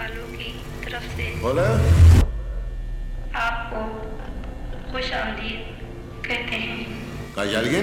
वालों की तरफ से Hola. आपको खुश आमदीद कहते हैं। ¿Hay alguien?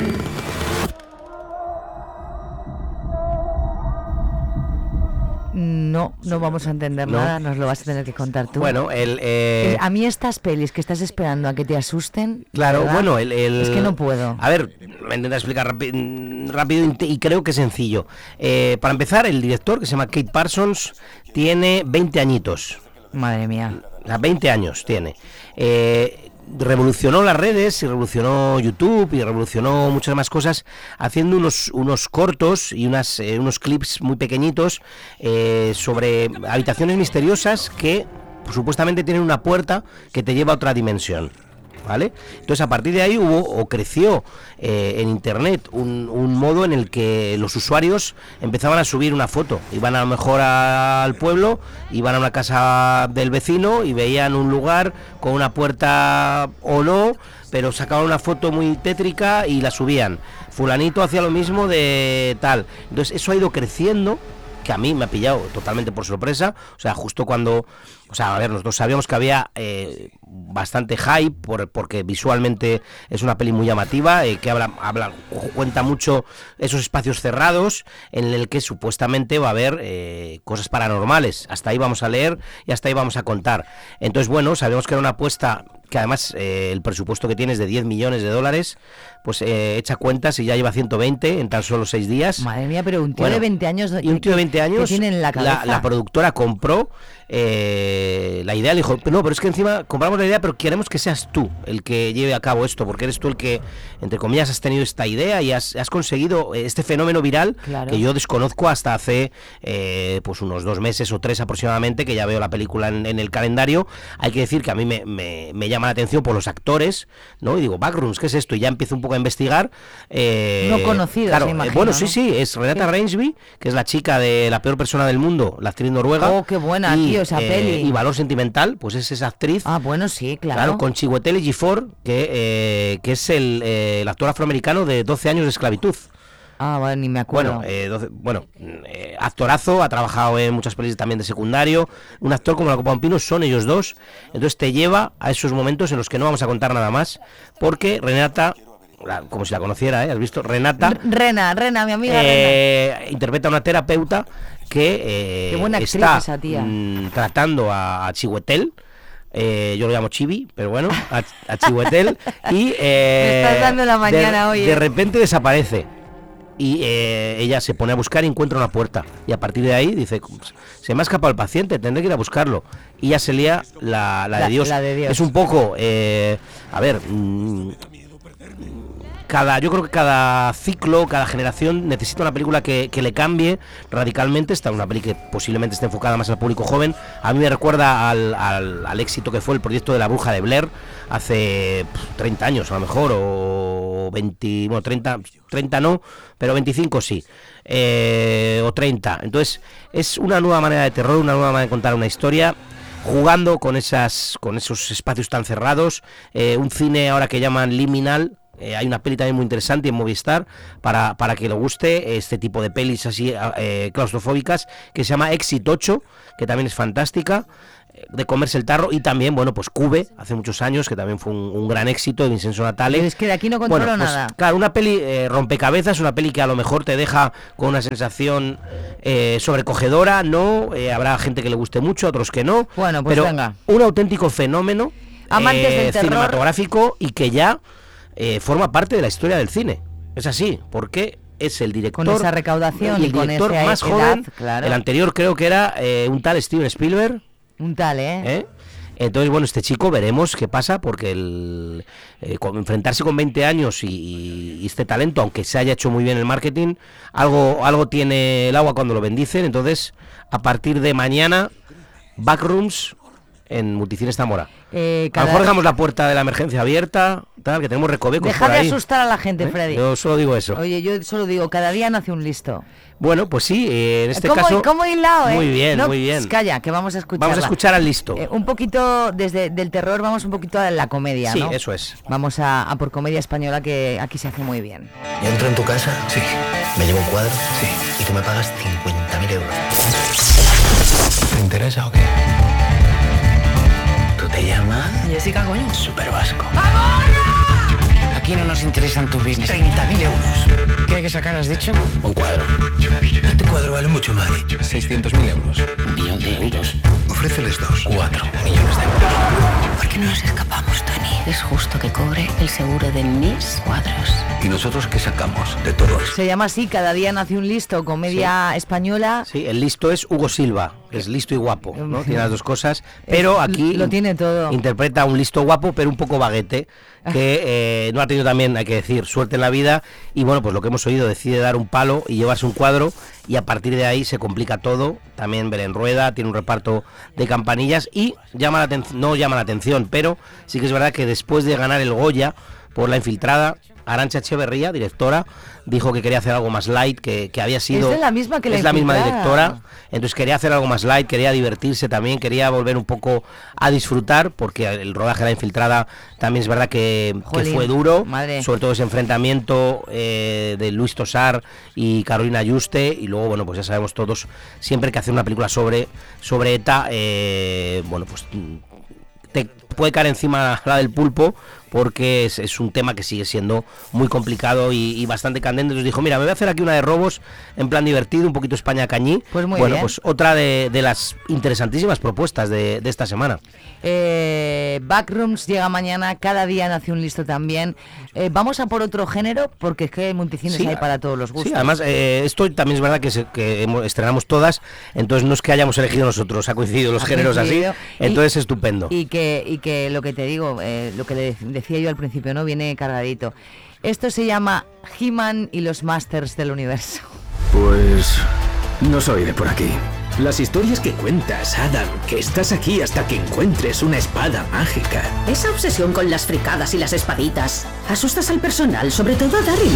No, no vamos a entender No. nada, nos lo vas a tener que contar tú. Bueno, A mí estas pelis que estás esperando a que te asusten, claro, ¿verdad? bueno, Es que no puedo. A ver, me intento explicar rápido y creo que sencillo. Para empezar, el director, que se llama Kate Parsons, tiene 20 añitos. Madre mía. 20 años tiene. Revolucionó las redes y revolucionó YouTube y revolucionó muchas más cosas haciendo unos cortos y unos clips muy pequeñitos sobre habitaciones misteriosas que supuestamente tienen una puerta que te lleva a otra dimensión, ¿vale? Entonces a partir de ahí creció en internet un modo en el que los usuarios empezaban a subir una foto, iban a lo mejor al pueblo, iban a una casa del vecino y veían un lugar con una puerta o no, pero sacaban una foto muy tétrica y la subían. Fulanito hacía lo mismo de tal. Entonces eso ha ido creciendo, que a mí me ha pillado totalmente por sorpresa, o sea, justo cuando, o sea, a ver, nosotros sabíamos que había bastante hype porque visualmente es una peli muy llamativa, que cuenta mucho esos espacios cerrados en el que supuestamente va a haber cosas paranormales. Hasta ahí vamos a leer y hasta ahí vamos a contar. Entonces, bueno, sabíamos que era una apuesta que además el presupuesto que tiene es de $10 millones, pues echa cuentas y ya lleva 120 en tan solo 6 días. Madre mía, pero un tío de 20 años... Y un tío de 20 años, tiene en la cabeza? La productora compró la idea, le dijo, no, pero es que encima compramos la idea, pero queremos que seas tú el que lleve a cabo esto, porque eres tú el que, entre comillas, has tenido esta idea y has conseguido este fenómeno viral, claro, que yo desconozco hasta hace pues unos 2 meses o 3 aproximadamente, que ya veo la película en el calendario. Hay que decir que a mí me llama la atención por los actores, ¿no? Y digo, Backrooms, ¿qué es esto? Y ya empiezo un poco a investigar. No conocido, claro, imagino, bueno, ¿no? sí, es Renata Reinsby, que es la chica de La peor persona del mundo, la actriz noruega. Oh, qué buena, tío, esa peli. Y Valor sentimental, pues es esa actriz. Ah, bueno, sí, claro. Claro, con Chiwetel Ejiofor, que es el actor afroamericano de 12 años de esclavitud. Ah, bueno, ni me acuerdo. Actorazo, ha trabajado en muchas pelis también de secundario. Un actor como la Copa de un Pino, son ellos dos. Entonces te lleva a esos momentos en los que no vamos a contar nada más, porque Renata, como si la conociera, ¿has visto? Renata. Rena, mi amiga Rena. Interpreta a una terapeuta que Qué buena actriz está esa tía. Tratando a Chiwetel. Yo lo llamo Chibi, pero bueno, a Chiwetel. Y Me estás dando la mañana hoy. De repente desaparece. Y ella se pone a buscar y encuentra una puerta. Y a partir de ahí dice, se me ha escapado el paciente, tendré que ir a buscarlo. Y ya se lía la de Dios. La de Dios. Es un poco, yo creo que cada ciclo, cada generación necesita una película que le cambie radicalmente. Está una peli que posiblemente esté enfocada más al público joven. A mí me recuerda al éxito que fue el proyecto de La Bruja de Blair hace 30 años a lo mejor, o 20, bueno, 30 no, pero 25 sí, o 30. Entonces es una nueva manera de terror, una nueva manera de contar una historia, jugando con esos espacios tan cerrados, un cine ahora que llaman liminal. Hay una peli también muy interesante en Movistar para que le guste este tipo de pelis así claustrofóbicas, que se llama Exit 8, que también es fantástica, de comerse el tarro. Y también, bueno, pues Cube, hace muchos años, que también fue un gran éxito de Vincenzo Natale. Pero es que de aquí no controlo nada. Claro, una peli rompecabezas, una peli que a lo mejor te deja con una sensación sobrecogedora, ¿no? Habrá gente que le guste mucho, otros que no. Bueno, pues pero venga. Un auténtico fenómeno Amantes del terror cinematográfico, y que ya forma parte de la historia del cine. Es así, porque es el director, con esa recaudación y el y con director esa más edad, joven. claro. El anterior creo que era un tal Steven Spielberg. Un tal, Entonces, bueno, este chico veremos qué pasa, porque enfrentarse con 20 años y este talento, aunque se haya hecho muy bien el marketing, algo tiene el agua cuando lo bendicen. Entonces, a partir de mañana, Backrooms en Multicines Zamora. A lo mejor dejamos la puerta de la emergencia abierta, tal, que tenemos recovecos Deja por de ahí. asustar a la gente, Freddy. Yo solo digo eso. Oye, yo solo digo, cada día nace un listo. Bueno, pues sí, en este caso... ¿Cómo hilado, Muy bien, no, muy bien. Calla, que vamos a escuchar. Vamos a escuchar al listo. Un poquito, del terror, vamos un poquito a la comedia, Sí, ¿no? eso es. Vamos a por comedia española, que aquí se hace muy bien. Yo entro en tu casa, Sí. me llevo un cuadro, Sí. y tú me pagas 50.000 euros. ¿Te interesa o qué? ¿Tú te llamas? Jessica, coño. Super Vasco. Aquí no nos interesan tus business. 30.000 euros. ¿Qué hay que sacar, has dicho? Un cuadro. Este cuadro vale mucho, Mari. 600.000 euros. 1 millón de euros. Ofréceles 2. 4 millones de euros. ¿Por qué no nos escapamos, Tony? Es justo que cobre el seguro de mis cuadros. ¿Y nosotros qué sacamos de todo esto? Se llama así, Cada día nace un listo, comedia española. Sí, el listo es Hugo Silva, que es listo y guapo, ¿no? Tiene las dos cosas, pero aquí lo tiene todo. Interpreta a un listo guapo, pero un poco baguete, que no ha tenido también, hay que decir, suerte en la vida, y bueno, pues lo que hemos oído, decide dar un palo y llevarse un cuadro, y a partir de ahí se complica todo. También Belén Rueda tiene un reparto de campanillas y no llama la atención, pero sí que es verdad que después de ganar el Goya por La Infiltrada, Arantxa Echeverría, directora, dijo que quería hacer algo más light, que había sido... Es de la misma que La Es la misma Infiltrada. directora, entonces quería hacer algo más light, quería divertirse también, quería volver un poco a disfrutar, porque el rodaje de La Infiltrada también es verdad que Jolín, fue duro, madre. sobre todo ese enfrentamiento de Luis Tosar y Carolina Yuste, y luego, bueno, pues ya sabemos todos, siempre que hacer una película sobre ETA, bueno, pues te puede caer encima la del pulpo, porque es un tema que sigue siendo muy complicado y bastante candente. Entonces dijo, mira, me voy a hacer aquí una de robos en plan divertido, un poquito España cañí. Pues muy bueno, bien. pues otra de las interesantísimas propuestas de esta semana. Backrooms llega mañana, Cada día nace un listo también. Vamos a por otro género, porque es que multicines Sí, hay para todos los gustos. Sí, además, esto también es verdad que estrenamos todas, entonces no es que hayamos elegido nosotros, ha coincidido los Ha géneros coincidido. así, entonces estupendo. Y que lo que te digo, lo que decía yo al principio, ¿no? Viene cargadito. Esto se llama He-Man y los Masters del Universo. Pues no soy de por aquí. Las historias que cuentas, Adam, que estás aquí hasta que encuentres una espada mágica. Esa obsesión con las fricadas y las espaditas. Asustas al personal, sobre todo a Daryl.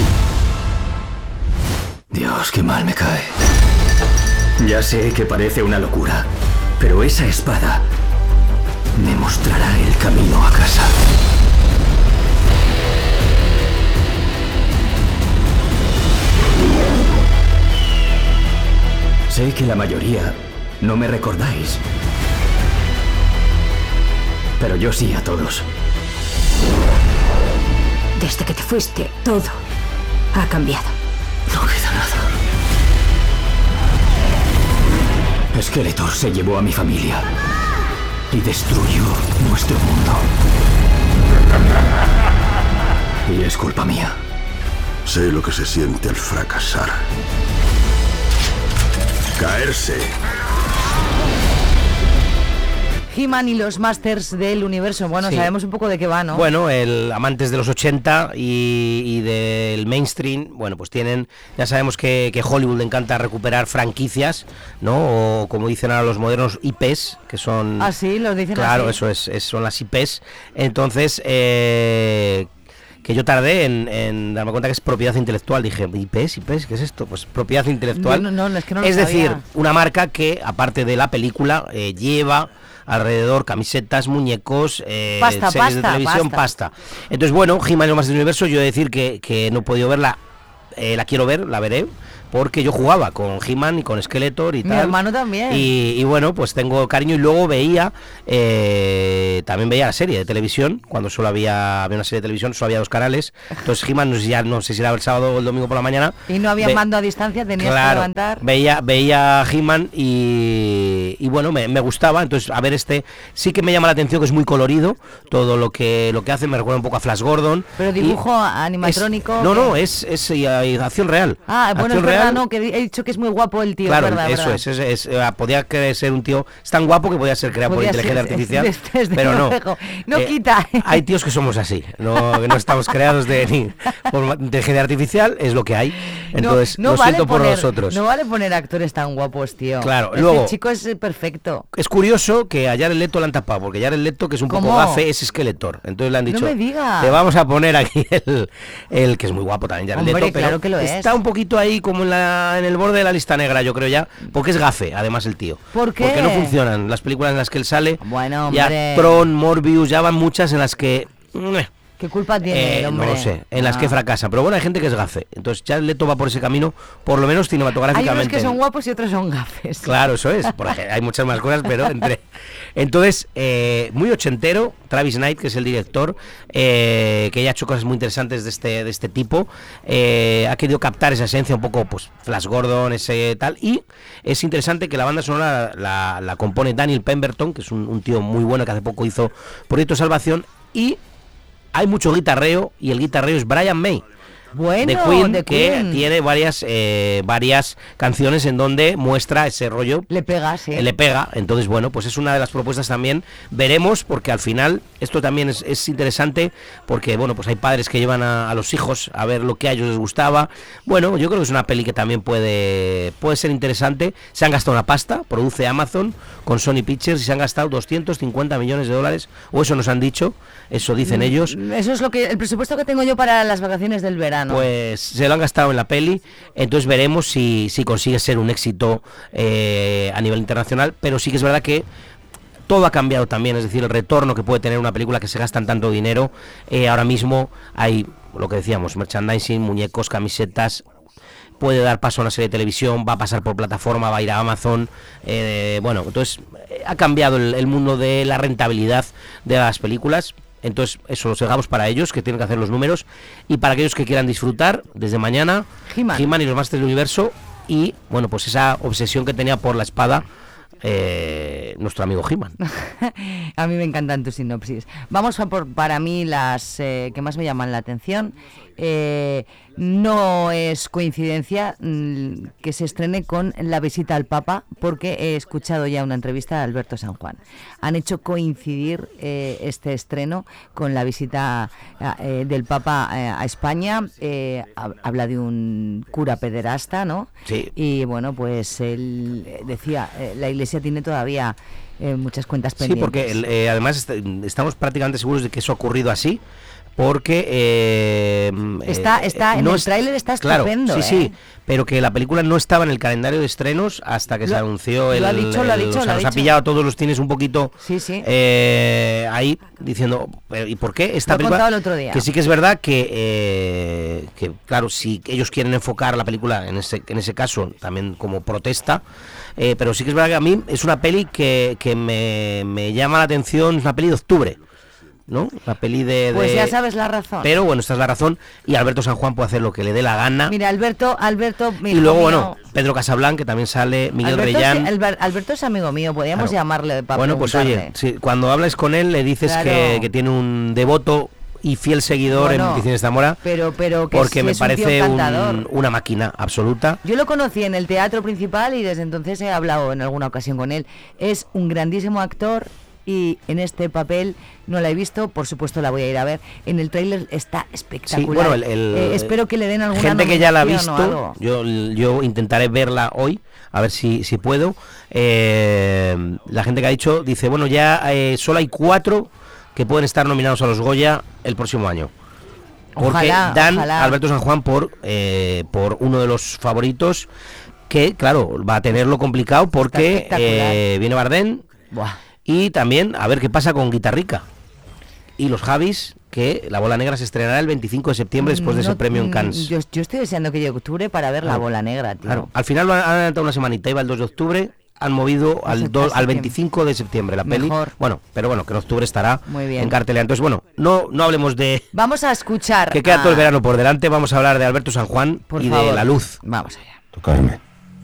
Dios, qué mal me cae. Ya sé que parece una locura, pero esa espada me mostrará el camino a casa. Sé que la mayoría no me recordáis, pero yo sí a todos. Desde que te fuiste, todo ha cambiado. No queda nada. Skeletor se llevó a mi familia y destruyó nuestro mundo. Y es culpa mía. Sé lo que se siente al fracasar. Caerse. He-Man y los Masters del Universo. Bueno, Sí. sabemos un poco de qué va, ¿no? Bueno, el amantes de los 80 y del mainstream, bueno, pues tienen, ya sabemos que Hollywood le encanta recuperar franquicias, ¿no? O como dicen ahora los modernos, IPs, que son... Ah, sí, los dicen Claro, así. eso es, son las IPs. Entonces, que yo tardé en darme cuenta que es propiedad intelectual. Dije, IPs, ¿qué es esto? Pues propiedad intelectual. Yo no, es que no lo es sabía. decir, una marca que, aparte de la película, lleva alrededor camisetas, muñecos, Pasta, series de pasta, televisión, pasta. Entonces, bueno, He-Man y los Masters del Universo, yo he de decir que no he podido verla, la quiero ver, la veré, porque yo jugaba con He-Man y con Skeletor y Mi tal. hermano también. Y bueno, pues tengo cariño, y luego veía, también veía la serie de televisión, cuando solo había una serie de televisión, solo había 2 canales, entonces He-Man ya no sé si era el sábado o el domingo por la mañana. Y no había mando a distancia, tenías que levantar. Veía He-Man y bueno, me gustaba, entonces a ver, sí que me llama la atención, que es muy colorido, todo lo que hace, me recuerda un poco a Flash Gordon. Pero dibujo animatrónico. No, es acción real. Ah, bueno, acción es verdad, real. no, que he dicho que es muy guapo el tío, Claro, verdad, eso verdad. podía ser un tío, es tan guapo que podía ser creado por Podía inteligencia ser, artificial, desde pero no. luego. No quita. Hay tíos que somos así, no estamos creados por inteligencia artificial, es lo que hay. Entonces, lo siento por nosotros. No vale poner actores tan guapos, tío. Claro, Este luego- chico es perfecto. Es curioso que a Jared Leto le han tapado, porque Jared Leto, que es un poco ¿Cómo? gafe, es Skeletor. Entonces le han dicho, me digas. te vamos a poner aquí el que es muy guapo también, Jared Hombre, Leto, pero claro que lo es. está un poquito ahí como en el borde de la lista negra, yo creo ya, porque es gafe, además el tío. ¿Por qué? Porque no funcionan las películas en las que él sale. Bueno, ya hombre. Tron, Morbius, ya van muchas en las que ¿Qué culpa tiene el hombre? No lo sé, en las que fracasan. Pero bueno, hay gente que es gafe. Entonces Jared Leto va por ese camino, por lo menos cinematográficamente. Hay unos que son guapos y otros son gafes. Claro, eso es. Porque hay muchas más cosas, pero Entonces, muy ochentero, Travis Knight, que es el director, que ya ha hecho cosas muy interesantes de este tipo. Ha querido captar esa esencia un poco, pues, Flash Gordon, ese tal. Y es interesante que la banda sonora la compone Daniel Pemberton, que es un tío muy bueno que hace poco hizo Proyecto Salvación. Y hay mucho guitarreo, y el guitarreo es Brian May, bueno, de Queen, de que Queen. tiene varias canciones en donde muestra ese rollo. Le pega, sí. Le pega. Entonces, bueno, pues es una de las propuestas también. Veremos, porque al final esto también es interesante, porque, bueno, pues hay padres que llevan a los hijos a ver lo que a ellos les gustaba. Bueno, yo creo que es una peli que también puede ser interesante. Se han gastado una pasta, produce Amazon con Sony Pictures, y se han gastado 250 millones de dólares, o eso nos han dicho, eso dicen ellos. Eso es el presupuesto que tengo yo para las vacaciones del verano. Pues se lo han gastado en la peli, entonces veremos si consigue ser un éxito a nivel internacional, pero sí que es verdad que todo ha cambiado también, es decir, el retorno que puede tener una película que se gasta en tanto dinero. Ahora mismo hay, lo que decíamos, merchandising, muñecos, camisetas, puede dar paso a una serie de televisión, va a pasar por plataforma, va a ir a Amazon, bueno, entonces ha cambiado el mundo de la rentabilidad de las películas. Entonces eso los dejamos para ellos, que tienen que hacer los números, y para aquellos que quieran disfrutar desde mañana, He-Man y los Masters del Universo, y bueno, pues esa obsesión que tenía por la espada nuestro amigo He-Man. A mí me encantan tus sinopsis. Vamos a por, para mí, las que más me llaman la atención. No es coincidencia que se estrene con La visita al Papa, porque he escuchado ya una entrevista de Alberto San Juan. Han hecho coincidir este estreno con la visita del Papa a España. Habla de un cura pederasta, ¿no? Sí. Y bueno, pues él decía, la Iglesia tiene todavía muchas cuentas pendientes. Sí, porque además estamos prácticamente seguros de que eso ha ocurrido así, porque está en el tráiler está estupendo, claro, sí, pero que la película no estaba en el calendario de estrenos hasta que se anunció. Lo ha dicho. Nos ha pillado a todos los cines un poquito ahí diciendo, ¿y por qué esta película? Lo he contado el otro día. Que sí que es verdad que claro, si ellos quieren enfocar la película en ese caso también como protesta, pero sí que es verdad que a mí es una peli que me llama la atención, es una peli de octubre, ¿no? La peli Pues ya sabes la razón. Pero bueno, esta es la razón, y Alberto San Juan puede hacer lo que le dé la gana. Mira, Alberto, y luego, bueno, Pedro Casablanc, que también sale, Miguel Reyán. Alberto es amigo mío, podríamos llamarle para bueno, pues oye, cuando hables con él le dices que tiene un devoto y fiel seguidor en Ediciones Zamora, pero que porque me parece una máquina absoluta. Yo lo conocí en el Teatro Principal y desde entonces he hablado en alguna ocasión con él. Es un grandísimo actor, y en este papel no la he visto, por supuesto la voy a ir a ver. En el tráiler está espectacular. Sí, bueno, espero que le den alguna gente que ya la ha visto. No, yo intentaré verla hoy, a ver si puedo. La gente que ha dicho, dice, bueno, ya solo hay 4 que pueden estar nominados a los Goya el próximo año. Porque dan a Alberto San Juan por uno de los favoritos, que claro, va a tenerlo complicado porque viene Bardem. Buah. Y también a ver qué pasa con Guitarrica y los Javis, que La Bola Negra se estrenará el 25 de septiembre después de ese premio en Cannes. Yo estoy deseando que llegue octubre para ver La Bola Negra, tío. Claro. Al final lo han adelantado una semanita, iba el 2 de octubre, han movido al 25 de septiembre la peli. Bueno, pero bueno, que en octubre estará en cartelera. Entonces, bueno, no hablemos de... Vamos a escuchar... Que queda todo el verano por delante, vamos a hablar de Alberto San Juan y de La Luz. Vamos allá. Tocarme.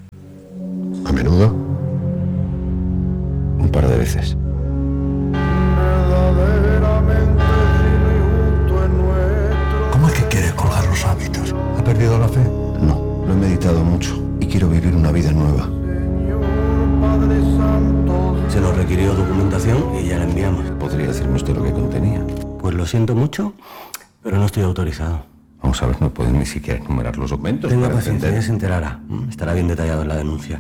¿A menudo? Un par de veces. ¿Cómo es que quieres colgar los hábitos? ¿Ha perdido la fe? No, lo he meditado mucho y quiero vivir una vida nueva. Se nos requirió documentación y ya la enviamos. ¿Podría decirme usted lo que contenía? Pues lo siento mucho, pero no estoy autorizado. Vamos a ver, no pueden ni siquiera enumerar los documentos. Tenga paciencia, ya se enterará. Estará bien detallado en la denuncia.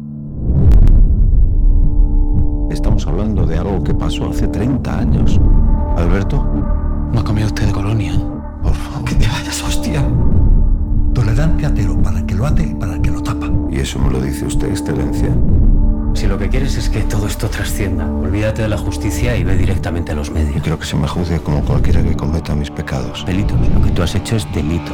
Estamos hablando de algo que pasó hace 30 años. ¿Alberto? No ha comido usted de colonia. Por favor, que te vayas, hostia. Tolerancia cero para el que lo hace y para el que lo tapa. ¿Y eso me lo dice usted, excelencia? Si lo que quieres es que todo esto trascienda, olvídate de la justicia y ve directamente a los medios. Quiero que se me juzgue como cualquiera que cometa mis pecados. Delito, lo que tú has hecho es delito.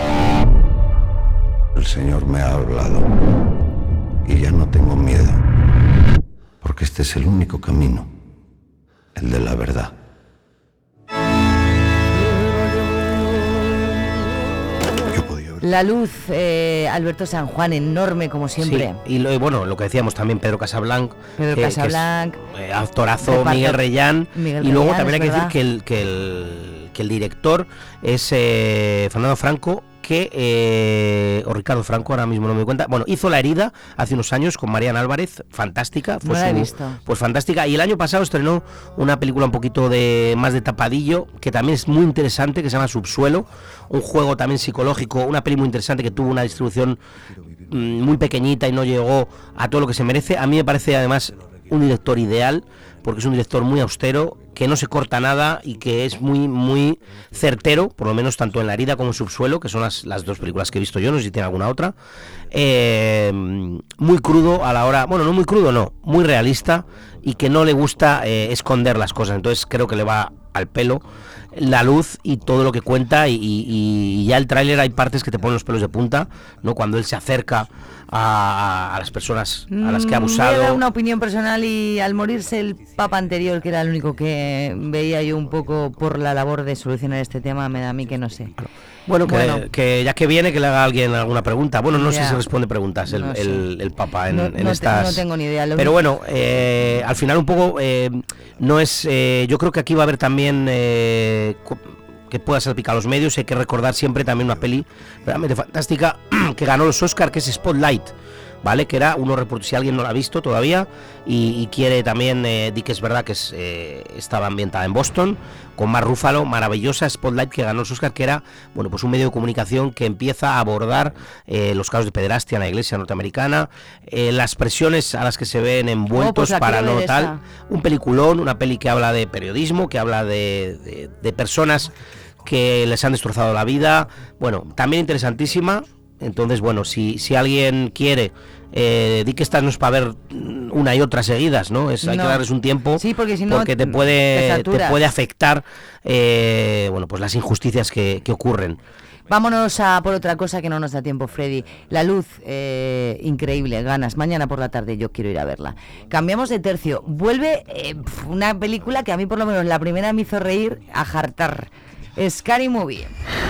El Señor me ha hablado y ya no tengo miedo, porque este es el único camino, el de la verdad. La Luz, Alberto San Juan, enorme como siempre. Sí, y lo que decíamos también, Pedro Casablanc. Pedro Casablanc. Actorazo, Miguel Reyán. Y luego también hay que decir que el director es Fernando Franco, o Ricardo Franco, ahora mismo no me doy cuenta. Bueno, hizo La herida hace unos años con Marian Álvarez, fantástica. No la he visto. Pues fantástica. Y el año pasado estrenó una película un poquito más de tapadillo, que también es muy interesante, que se llama Subsuelo. Un juego también psicológico, una peli muy interesante que tuvo una distribución muy pequeñita y no llegó a todo lo que se merece. A mí me parece además un director ideal, porque es un director muy austero, que no se corta nada y que es muy muy certero, por lo menos tanto en La herida como en Subsuelo, que son las dos películas que he visto yo, no sé si tiene alguna otra. Muy crudo a la hora, bueno, no muy crudo, no, muy realista, y que no le gusta esconder las cosas, entonces creo que le va al pelo La Luz y todo lo que cuenta, y ya el tráiler hay partes que te ponen los pelos de punta, ¿no? Cuando él se acerca a las personas a las que ha abusado. Me da una opinión personal, y al morirse el Papa anterior, que era el único que veía yo un poco por la labor de solucionar este tema, me da a mí que no sé. Bueno, que ya que viene, que le haga alguien alguna pregunta. Bueno, no sé si responde preguntas el Papa en estas... No tengo ni idea. Pero bueno, al final un poco no es... yo creo que aquí va a haber también... que pueda salpicar a los medios. Hay que recordar siempre también una peli realmente fantástica que ganó los Oscar, que es Spotlight, ¿vale? Que era si alguien no la ha visto todavía y quiere también, di que es verdad que estaba ambientada en Boston, con Mark Ruffalo, maravillosa. Spotlight, que ganó los Oscar, que era, bueno, pues un medio de comunicación que empieza a abordar los casos de pederastia en la iglesia norteamericana, las presiones a las que se ven envueltos para no tal. Un peliculón, una peli que habla de periodismo, que habla de personas que les han destrozado la vida. Bueno, también interesantísima. Entonces, bueno, si alguien quiere, di que estas no es para ver una y otra seguidas, ¿no? Hay que darles un tiempo, sí, porque si no, porque te puede afectar, bueno, pues las injusticias que ocurren. Vámonos a por otra cosa que no nos da tiempo, Freddy. La Luz, increíble, ganas. Mañana por la tarde yo quiero ir a verla. Cambiamos de tercio. Vuelve una película que a mí por lo menos la primera me hizo reír a jartar. Scary Movie.